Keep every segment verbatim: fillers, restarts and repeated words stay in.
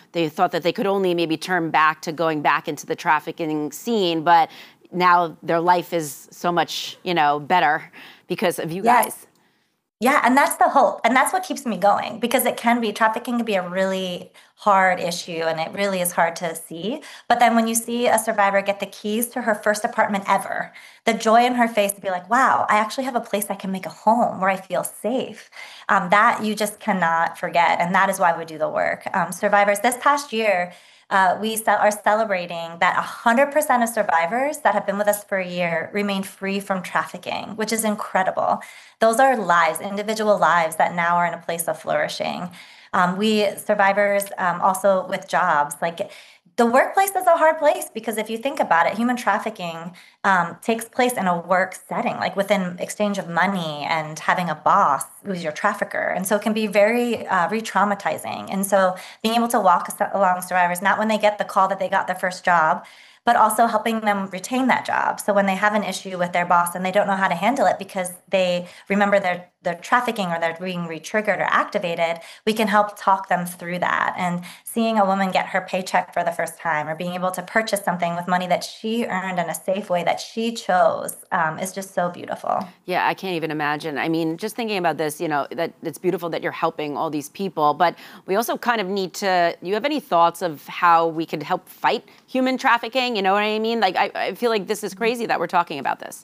they thought that they could only maybe turn back to going back into the trafficking scene, but now their life is so much, you know, better because of you Yes. guys. Yeah, and that's the hope. And that's what keeps me going because it can be, trafficking can be a really hard issue and it really is hard to see. But then when you see a survivor get the keys to her first apartment ever, the joy in her face to be like, wow, I actually have a place I can make a home where I feel safe. Um, that you just cannot forget. And that is why we do the work. Um, survivors, this past year, Uh, we ce- are celebrating that one hundred percent of survivors that have been with us for a year remain free from trafficking, which is incredible. Those are lives, individual lives that now are in a place of flourishing. Um, we survivors um, also with jobs, like the workplace is a hard place because if you think about it, human trafficking um, takes place in a work setting, like within exchange of money and having a boss who's your trafficker. And so it can be very uh, re-traumatizing. And so being able to walk as- along survivors, not when they get the call that they got their first job, but also helping them retain that job. So when they have an issue with their boss and they don't know how to handle it because they remember their, their trafficking or they're being re-triggered or activated, we can help talk them through that. And seeing a woman get her paycheck for the first time or being able to purchase something with money that she earned in a safe way that she chose um, is just so beautiful. Yeah, I can't even imagine. I mean, just thinking about this, you know, that it's beautiful that you're helping all these people, but we also kind of need to, do you have any thoughts of how we could help fight human trafficking? You know what I mean? Like, I, I feel like this is crazy that we're talking about this.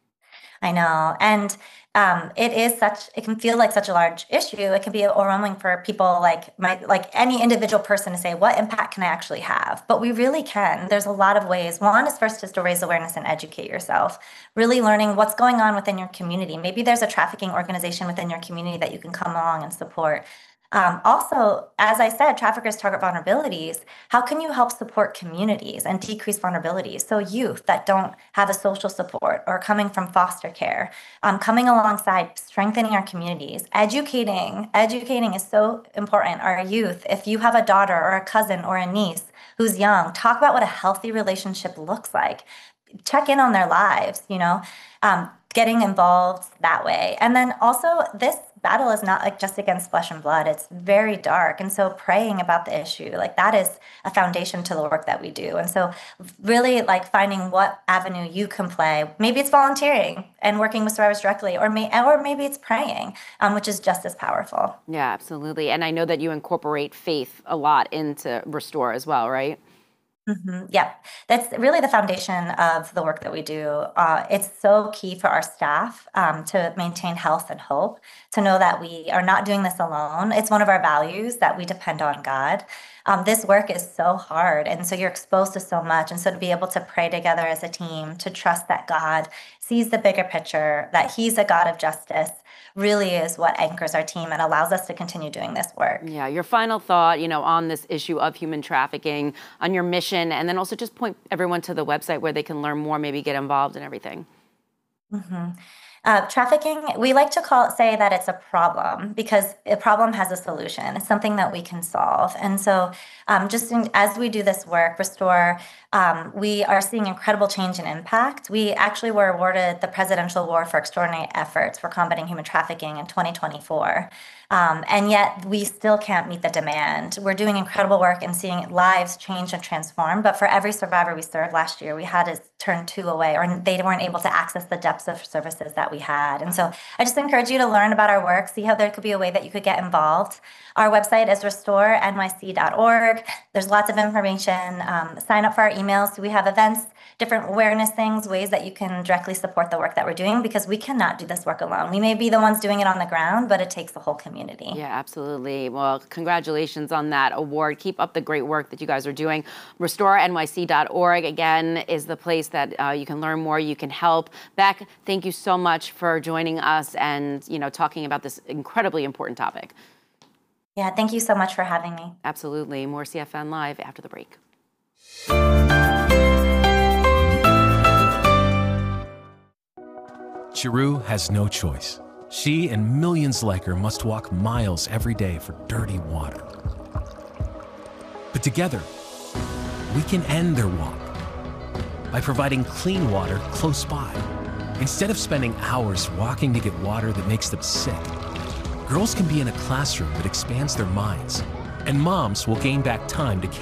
I know. And um, it is such, it can feel like such a large issue. It can be overwhelming for people like my, like any individual person to say, what impact can I actually have? But we really can. There's a lot of ways. One is first just to raise awareness and educate yourself, really learning what's going on within your community. Maybe there's a trafficking organization within your community that you can come along and support. Um, also, as I said, traffickers target vulnerabilities. How can you help support communities and decrease vulnerabilities? So youth that don't have a social support or coming from foster care, um, coming alongside strengthening our communities, educating. Educating is so important. Our youth, if you have a daughter or a cousin or a niece who's young, talk about what a healthy relationship looks like. Check in on their lives, you know, um, getting involved that way. And then also this battle is not like just against flesh and blood. It's very dark. And so praying about the issue, like that is a foundation to the work that we do. And so really like finding what avenue you can play. Maybe it's volunteering and working with survivors directly, or, may, or maybe it's praying, um, which is just as powerful. Yeah, absolutely. And I know that you incorporate faith a lot into Restore as well, right? Mm-hmm. Yeah, that's really the foundation of the work that we do. Uh, it's so key for our staff um, to maintain health and hope, to know that we are not doing this alone. It's one of our values that we depend on God. Um, this work is so hard, and so you're exposed to so much. And so to be able to pray together as a team, to trust that God sees the bigger picture, that He's a God of justice, really is what anchors our team and allows us to continue doing this work. Yeah, your final thought, you know, on this issue of human trafficking, on your mission, and then also just point everyone to the website where they can learn more, maybe get involved and everything. Mm-hmm. Uh, trafficking, we like to call it, say that it's a problem because a problem has a solution. It's something that we can solve. And so um, just in, as we do this work, Restore, um, we are seeing incredible change and impact. We actually were awarded the Presidential Award for Extraordinary Efforts for Combating Human Trafficking in twenty twenty-four. Um, and yet we still can't meet the demand. We're doing incredible work and seeing lives change and transform. But for every survivor we served last year, we had to turn two away, or they weren't able to access the depths of services that we had. And so I just encourage you to learn about our work, see how there could be a way that you could get involved. Our website is restore N Y C dot org. There's lots of information. Um, sign up for our emails. So we have events, different awareness things, ways that you can directly support the work that we're doing, because we cannot do this work alone. We may be the ones doing it on the ground, but it takes the whole community. Yeah, absolutely. Well, congratulations on that award. Keep up the great work that you guys are doing. restore N Y C dot org, again, is the place that uh, you can learn more, you can help. Beck, thank you so much for joining us and, you know, talking about this incredibly important topic. Yeah, thank you so much for having me. Absolutely. More C F N Live after the break. Chiru has no choice. She and millions like her must walk miles every day for dirty water. But together, we can end their walk by providing clean water close by. Instead of spending hours walking to get water that makes them sick, girls can be in a classroom that expands their minds And moms will gain back time to